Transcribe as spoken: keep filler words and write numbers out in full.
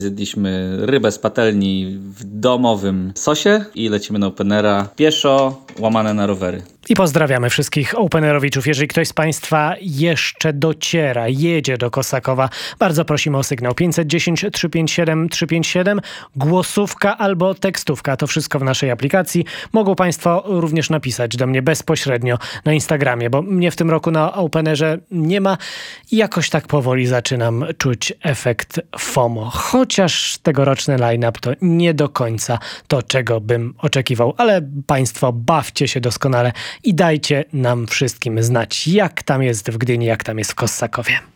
Zjedliśmy rybę z patelni w domowym sosie i lecimy na Openera pieszo, łamane na rowery. I pozdrawiamy wszystkich openerowiczów. Jeżeli ktoś z Państwa jeszcze dociera, jedzie do Kosakowa, bardzo prosimy o sygnał pięćset dziesięć, trzysta pięćdziesiąt siedem, trzysta pięćdziesiąt siedem, głosówka albo tekstówka. To wszystko w naszej aplikacji. Mogą Państwo również napisać do mnie bezpośrednio na Instagramie, bo mnie w tym roku na Openerze nie ma i jakoś tak powoli zaczynam czuć efekt FOMO. Chociaż tegoroczny line-up to nie do końca to, czego bym oczekiwał, ale Państwo bawcie się doskonale i dajcie nam wszystkim znać, jak tam jest w Gdyni, jak tam jest w Kossakowie.